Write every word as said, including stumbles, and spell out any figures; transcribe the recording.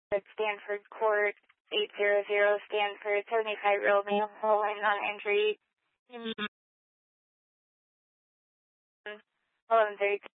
Stanford Court, eight hundred Stanford, seventy-five-year-old male, holding non-injury. eleven thirty